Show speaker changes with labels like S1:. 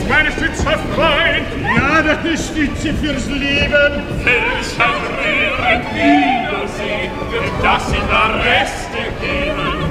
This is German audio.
S1: meine Stütze, Freund.
S2: Ja, deine Stütze fürs Leben.
S3: Welch ein Wiedersehen, wird das in der Reste gehen.